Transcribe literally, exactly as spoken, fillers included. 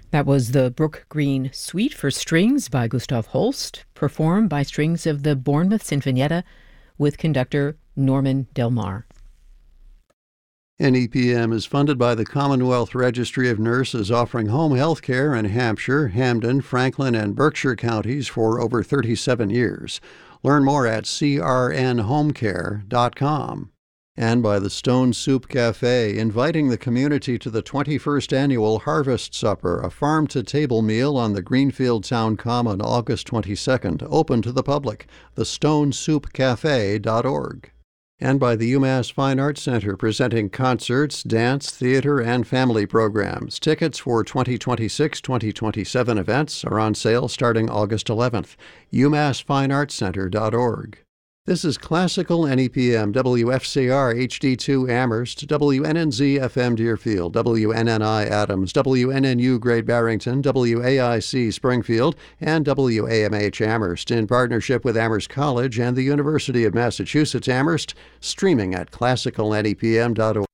That was the Brook Green Suite for Strings by Gustav Holst, performed by strings of the Bournemouth Sinfonietta with conductor Norman Delmar. N E P M is funded by the Commonwealth Registry of Nurses, offering home health care in Hampshire, Hampden, Franklin, and Berkshire counties for over thirty-seven years. Learn more at c r n home care dot com. And by the Stone Soup Cafe, inviting the community to the twenty-first Annual Harvest Supper, a farm-to-table meal on the Greenfield Town Common, August twenty-second, open to the public, the stone soup cafe dot org. And by the UMass Fine Arts Center, presenting concerts, dance, theater, and family programs. Tickets for twenty twenty-six twenty twenty-seven events are on sale starting August eleventh. u mass fine arts center dot org. This is Classical N E P M, W F C R H D two Amherst, W N N Z F M Deerfield, W N N I Adams, W N N U Great Barrington, W A I C Springfield, and W A M H Amherst, in partnership with Amherst College and the University of Massachusetts Amherst, streaming at classical n e p m dot org.